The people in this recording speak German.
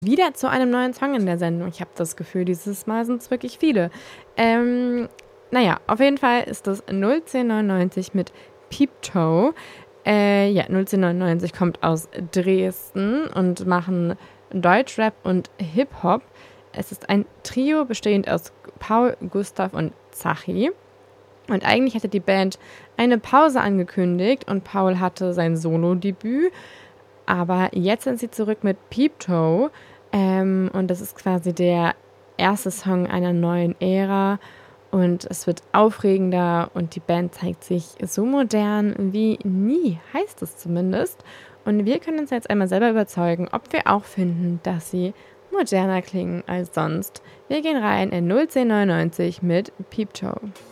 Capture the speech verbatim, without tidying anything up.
Wieder zu einem neuen Song in der Sendung. Ich habe das Gefühl, dieses Mal sind es wirklich viele. Ähm, naja, auf jeden Fall ist das null zehn neunundneunzig mit Peep Toe. Äh, ja, null zehn neunundneunzig kommt aus Dresden und machen Deutschrap und Hip-Hop. Es ist ein Trio bestehend aus Paul, Gustav und Zachi. Und eigentlich hatte die Band eine Pause angekündigt und Paul hatte sein Solo-Debüt. Aber jetzt sind sie zurück mit Peep Toe. Ähm, und das ist quasi der erste Song einer neuen Ära. Und es wird aufregender und die Band zeigt sich so modern wie nie, heißt es zumindest. Und wir können uns jetzt einmal selber überzeugen, ob wir auch finden, dass sie moderner klingen als sonst. Wir gehen rein in null zehn neunundneunzig mit Peep Toe.